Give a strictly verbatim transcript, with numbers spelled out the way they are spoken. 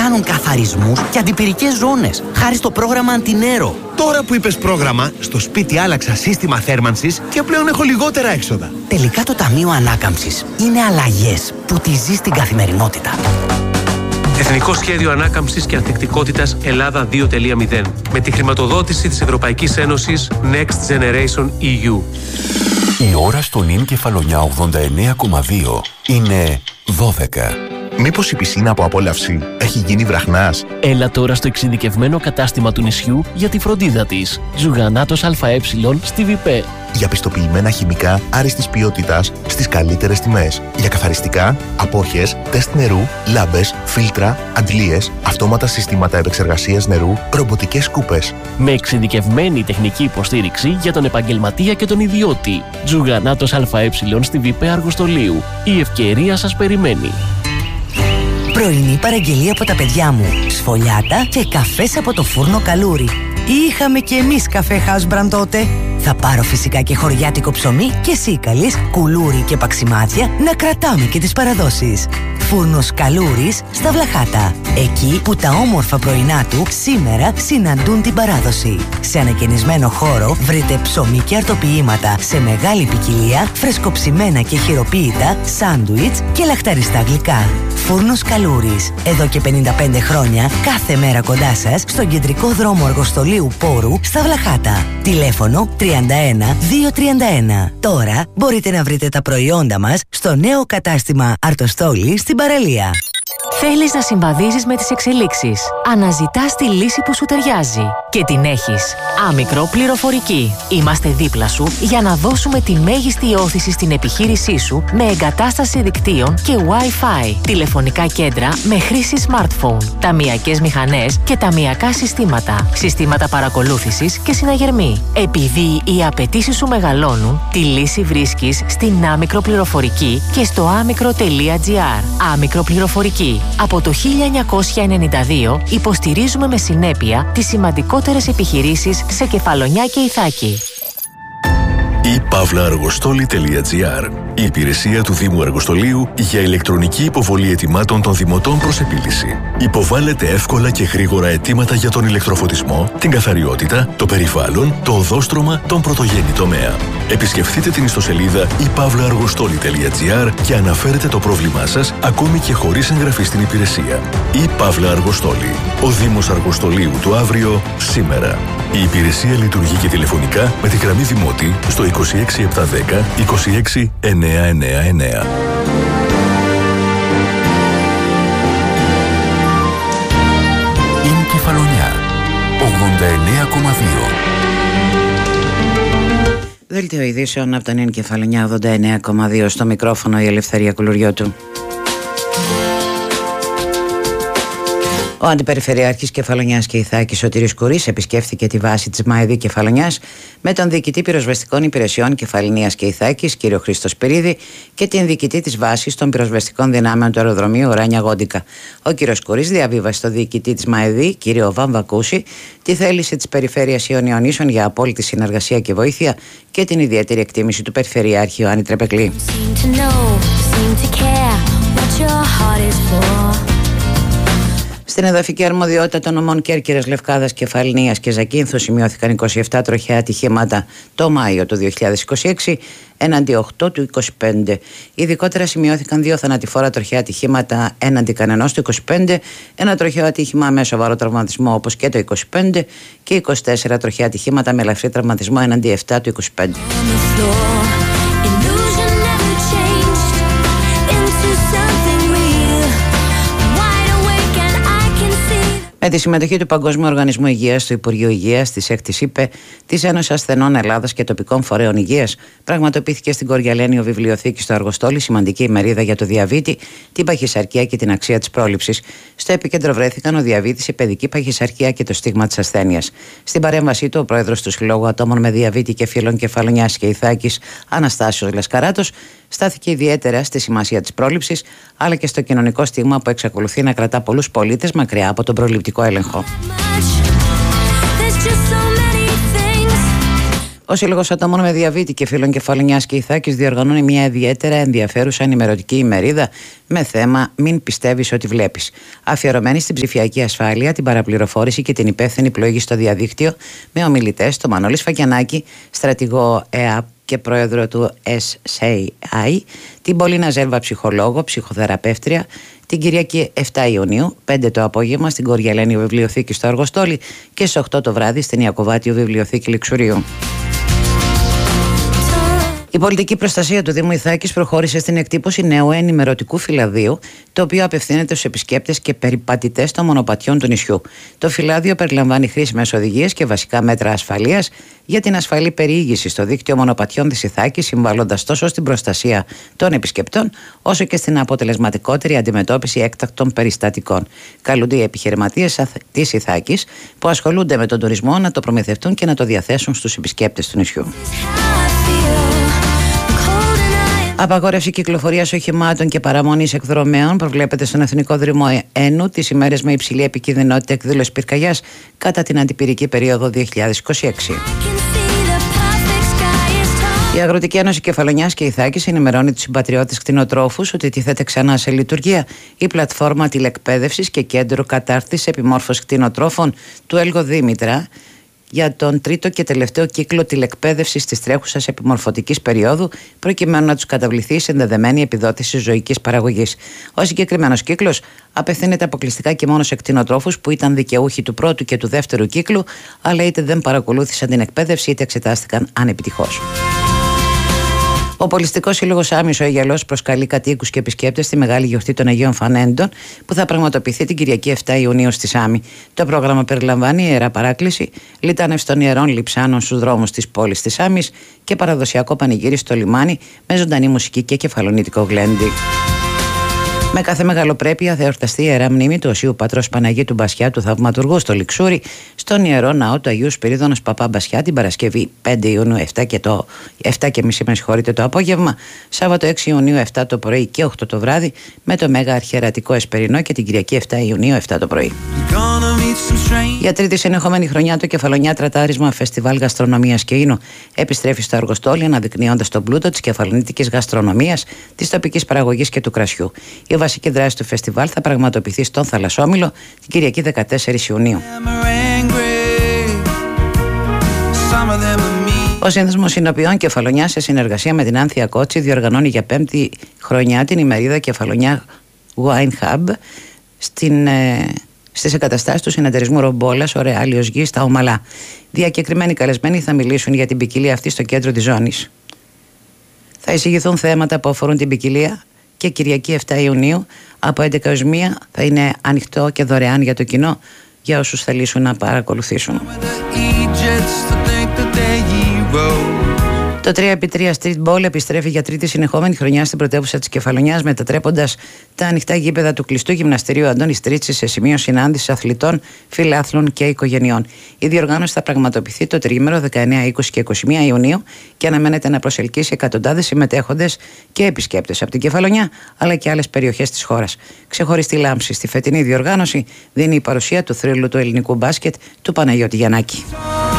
κάνουν καθαρισμούς και αντιπυρικές ζώνες, χάρη στο πρόγραμμα Αντινέρο. Τώρα που είπες πρόγραμμα, στο σπίτι άλλαξα σύστημα θέρμανσης και πλέον έχω λιγότερα έξοδα. Τελικά το Ταμείο Ανάκαμψης είναι αλλαγές που τη ζεις στην καθημερινότητα. Εθνικό Σχέδιο Ανάκαμψης και Ανθεκτικότητας Ελλάδα δύο τελεία μηδέν. Με τη χρηματοδότηση της Ευρωπαϊκής Ένωσης Next Generation ι γιου. Η ώρα στο νυν Κεφαλονιά ογδόντα εννέα κόμμα δύο είναι δώδεκα. Μήπως η πισίνα από απόλαυση έχει γίνει βραχνάς? Έλα τώρα στο εξειδικευμένο κατάστημα του νησιού για τη φροντίδα της. Ζουγανάτος ΑΕ στη Βιπέ. Για πιστοποιημένα χημικά άριστης ποιότητας στις καλύτερες τιμές. Για καθαριστικά, απόχες, τεστ νερού, λάμπες, φίλτρα, αντλίες, αυτόματα συστήματα επεξεργασίας νερού, ρομποτικές σκούπες. Με εξειδικευμένη τεχνική υποστήριξη για τον επαγγελματία και τον ιδιώτη. Ζουγανάτος ΑΕ στη Βιπέ Αργοστολίου. Η ευκαιρία σας περιμένει. Πρωινή παραγγελία από τα παιδιά μου. Σφολιάτα και καφές από το φούρνο Καλούρι. Είχαμε και εμείς καφέ Housebrand τότε. Θα πάρω φυσικά και χωριάτικο ψωμί και σίκαλης, κουλούρι και παξιμάδια να κρατάμε και τις παραδόσεις. Φούρνος Καλούρης στα Βλαχάτα. Εκεί που τα όμορφα πρωινά του σήμερα συναντούν την παράδοση. Σε ανακαινισμένο χώρο βρείτε ψωμί και αρτοποιήματα σε μεγάλη ποικιλία, φρεσκοψημένα και χειροποίητα, σάντουιτς και λαχταριστά γλυκά. Φούρνος Καλούρης. Εδώ και πενήντα πέντε χρόνια, κάθε μέρα κοντά σας, στον κεντρικό δρόμο Αργοστολίου Πόρου στα Βλαχάτα. Τηλέφωνο τριάντα ένα διακόσια τριάντα ένα. Τώρα μπορείτε να βρείτε τα προϊόντα μας στο νέο κατάστημα Αρτοστόλη στην παραλία. Θέλεις να συμβαδίζεις με τις εξελίξεις. Αναζητάς τη λύση που σου ταιριάζει. Και την έχεις. Άμικρο Πληροφορική. Είμαστε δίπλα σου για να δώσουμε τη μέγιστη όθηση στην επιχείρησή σου με εγκατάσταση δικτύων και Wi-Fi. Τηλεφωνικά κέντρα με χρήση smartphone. Ταμειακές μηχανές και ταμειακά συστήματα. Συστήματα παρακολούθησης και συναγερμή. Επειδή οι απαιτήσεις σου μεγαλώνουν, τη λύση βρίσκεις στην Άμικρο Πληροφορική και στο άμικρο τελεία τζι άρ. Άμικρο Πληροφορική. Από το χίλια εννιακόσια ενενήντα δύο υποστηρίζουμε με συνέπεια τις σημαντικότερες επιχειρήσεις σε Κεφαλονιά και Ιθάκη. η παύλα αργοστόλη τελεία τζι άρ. Η υπηρεσία του Δήμου Αργοστολίου για ηλεκτρονική υποβολή αιτημάτων των δημοτών προς επίλυση. Υποβάλλετε εύκολα και γρήγορα αιτήματα για τον ηλεκτροφωτισμό, την καθαριότητα, το περιβάλλον, το οδόστρωμα, τον πρωτογενή τομέα. Επισκεφτείτε την ιστοσελίδα η παύλα αργοστόλη τελεία τζι άρ και αναφέρετε το πρόβλημά σας ακόμη και χωρίς εγγραφή στην υπηρεσία. Η παύλα Αργοστόλη. Ο Δήμος Αργοστολίου του αύριο, σήμερα. Η υπηρεσία λειτουργεί και τηλεφωνικά με τη γραμμή Δημότη στο είκοσι έξι επτακόσια δέκα είκοσι έξι εννιακόσια ενενήντα εννέα. Είναι Κεφαλονιά ογδόντα εννέα κόμμα δύο. Δελτίο ειδήσεων από τον Είναι Κεφαλονιά ογδόντα εννέα κόμμα δύο, στο μικρόφωνο η Ελευθερία Κουλουριώτου. Ο Αντιπεριφερειάρχης Κεφαλονιάς και Ιθάκης Σωτήρης Κουρής επισκέφθηκε τη βάση της ΜΑΕΔ Κεφαλονιάς με τον διοικητή πυροσβεστικών υπηρεσιών Κεφαλονίας και Ιθάκης, κύριο Χρήστο Σπυρίδη, και την διοικητή της βάσης των πυροσβεστικών δυνάμεων του αεροδρομίου Ράνια Γόντικα. Ο κύριος Κουρής διαβίβασε στο διοικητή της ΜΑΕΔ, κύριο Βαμβακούση, τη θέληση της Περιφέρειας Ιωνίων Νήσων για απόλυτη συνεργασία και βοήθεια και την ιδιαίτερη εκτίμηση του Περιφερειάρχη Ιωάννη Τρεπεκλή. Στην εδαφική αρμοδιότητα των νομών Κέρκυρας, Λευκάδας, Κεφαλονίας και Ζακίνθου σημειώθηκαν είκοσι επτά τροχαία ατυχήματα το Μάιο του δύο χιλιάδες είκοσι έξι έναντι οκτώ του είκοσι πέντε. Ειδικότερα σημειώθηκαν δύο θανατηφόρα τροχαία ατυχήματα έναντι κανενός του είκοσι πέντε, ένα τροχαίο ατύχημα με σοβαρό τραυματισμό όπως και το είκοσι πέντε και είκοσι τέσσερα τροχαία ατυχήματα με ελαφρύ τραυματισμό έναντι επτά του είκοσι πέντε. Με τη συμμετοχή του Παγκόσμιου Οργανισμού Υγείας, του Υπουργείου Υγείας, της ΕΚΤΙΣ ΥΠΕ, της Ένωσης Ασθενών Ελλάδας και τοπικών φορέων υγείας, πραγματοποιήθηκε στην Κοριαλένιο Βιβλιοθήκη στο Αργοστόλι σημαντική ημερίδα για το διαβήτη, την παχυσαρκία και την αξία της πρόληψης. Στο επίκεντρο βρέθηκαν ο διαβήτης, η παιδική παχυσαρκία και το στίγμα της ασθένειας. Στην παρέμβασή του, ο πρόεδρος του Συλλόγου Ατόμων με Διαβήτη και Φύλων Κεφαλονιάς και Ιθάκης, Αναστάσιος Λασκαράτος, στάθηκε ιδιαίτερα στη σημασία της πρόληψης, αλλά και στο κοινωνικό στίγμα που εξακολουθεί να κρατά πολλούς πολίτες μακριά από τον προληπτικό έλεγχο. Ο Σύλλογος Ατόμων με Διαβήτη και Φίλων Κεφαλονιάς και Ιθάκης διοργανώνει μια ιδιαίτερα ενδιαφέρουσα ενημερωτική ημερίδα με θέμα «Μην πιστεύεις ότι βλέπεις», αφιερωμένη στην ψηφιακή ασφάλεια, την παραπληροφόρηση και την υπεύθυνη πλοήγηση στο διαδίκτυο, με ομιλητές τον Μανώλη Σφακιανάκη, στρατηγό ΕΑΠ και πρόεδρο του ες έι άι, την Πολίνα Ζέλβα, ψυχολόγο, ψυχοθεραπεύτρια, την Κυριακή επτά Ιουνίου, πέντε το απόγευμα στην Κοριαλένιο Βιβλιοθήκη στο Αργοστόλι και στις οκτώ το βράδυ στην Ιακωβάτιο Βιβλιοθήκη Λιξουρίου. Η πολιτική προστασία του Δήμου Ιθάκης προχώρησε στην εκτύπωση νέου ενημερωτικού φυλαδίου, το οποίο απευθύνεται στους επισκέπτες και περιπατητές των μονοπατιών του νησιού. Το φυλάδιο περιλαμβάνει χρήσιμες οδηγίες και βασικά μέτρα ασφαλείας για την ασφαλή περιήγηση στο δίκτυο μονοπατιών της Ιθάκης, συμβάλλοντας τόσο στην προστασία των επισκεπτών, όσο και στην αποτελεσματικότερη αντιμετώπιση έκτακτων περιστατικών. Καλούνται οι επιχειρηματίες της Ιθάκης που ασχολούνται με τον τουρισμό να το προμηθευτούν και να το διαθέσουν στους επισκέπτες του νησιού. Απαγόρευση κυκλοφορίας οχημάτων και παραμονής εκδρομέων προβλέπεται στον Εθνικό Δρυμό Ένου τις ημέρες με υψηλή επικίνδυνοτητα εκδήλωσης πυρκαγιάς κατά την αντιπυρική περίοδο δύο χιλιάδες είκοσι έξι. Η Αγροτική Ένωση Κεφαλονιάς και Ιθάκης ενημερώνει τους συμπατριώτες κτηνοτρόφους ότι τίθεται ξανά σε λειτουργία η πλατφόρμα τηλεκπαίδευσης και κέντρο κατάρτισης επιμόρφωσης κτηνοτρόφων του Έλγο Δήμητρα για τον τρίτο και τελευταίο κύκλο τηλεκπαίδευσης της τρέχουσας επιμορφωτικής περίοδου, προκειμένου να τους καταβληθεί η συνδεδεμένη επιδότηση ζωικής παραγωγής. Ο συγκεκριμένος κύκλος απευθύνεται αποκλειστικά και μόνο σε κτηνοτρόφους που ήταν δικαιούχοι του πρώτου και του δεύτερου κύκλου, αλλά είτε δεν παρακολούθησαν την εκπαίδευση είτε εξετάστηκαν ανεπιτυχώς. Ο Πολιστικός Σύλλογος Άμυσο Αιγελός προσκαλεί κατοίκους και επισκέπτες στη μεγάλη γιορτή των Αγίων Φανέντων που θα πραγματοποιηθεί την Κυριακή επτά Ιουνίου στη Σάμη. Το πρόγραμμα περιλαμβάνει ιερά παράκληση, λιτάνευση των ιερών λειψάνων στους δρόμους της πόλης της Σάμης και παραδοσιακό πανηγύρι στο λιμάνι με ζωντανή μουσική και κεφαλονίτικο γλέντι. Με κάθε μεγαλοπρέπεια θα εορταστεί η ιερά μνήμη του Οσίου Πατρός Παναγίτου Μπασιά του Θαυματουργού στο Λιξούρι, στον ιερό ναό του Αγίου Σπυρίδωνος Παπά Μπασιά την Παρασκευή πέντε Ιουνίου επτά και το επτά και μισή με συγχωρείτε το απόγευμα, Σάββατο έξι Ιουνίου επτά το πρωί και οκτώ το βράδυ, με το Μέγα Αρχιερατικό Εσπερινό και την Κυριακή επτά Ιουνίου επτά το πρωί. Για τρίτη συνεχόμενη χρονιά το Κεφαλονιά Τρατάρισμα Φεστιβάλ Γαστρονομίας και Ίνου επιστρέφει στο Αργοστόλι, αναδεικνύοντας τον πλούτο της κεφαλονίτικης γαστρονομίας, της τοπικής παραγωγής και του κρασιού. Η βασική δράση του φεστιβάλ θα πραγματοποιηθεί στον Θαλασσόμηλο την Κυριακή δεκατέσσερις Ιουνίου. Ο Σύνδεσμος Συνοποιών Κεφαλονιά, σε συνεργασία με την Άνθια Κότσι, διοργανώνει για πέμπτη χρονιά την ημερίδα Κεφαλονιά Wine Hub στην, ε, στις εγκαταστάσεις του συνεταιρισμού Ρομπόλας, ο Ρεάλιος Γης, στα Ομαλά. Διακεκριμένοι καλεσμένοι θα μιλήσουν για την ποικιλία αυτή στο κέντρο της ζώνης. Θα εισηγηθούν θέματα που αφορούν την ποικιλία και Κυριακή επτά Ιουνίου από έντεκα έως μία θα είναι ανοιχτό και δωρεάν για το κοινό για όσους θελήσουν να παρακολουθήσουν. Το τρία επί τρία Street Ball επιστρέφει για τρίτη συνεχόμενη χρονιά στην πρωτεύουσα της Κεφαλονιάς, μετατρέποντας τα ανοιχτά γήπεδα του κλειστού γυμναστηρίου Αντώνης Τρίτσης σε σημείο συνάντησης αθλητών, φιλάθλων και οικογενειών. Η διοργάνωση θα πραγματοποιηθεί το τριήμερο δεκαεννέα, είκοσι και είκοσι μία Ιουνίου και αναμένεται να προσελκύσει εκατοντάδες συμμετέχοντες και επισκέπτες από την Κεφαλονιά αλλά και άλλες περιοχές της χώρας. Ξεχωριστή λάμψη στη φετινή διοργάνωση δίνει η παρουσία του θρύλου του ελληνικού μπάσκετ του Παναγιώτη Γιαννάκη.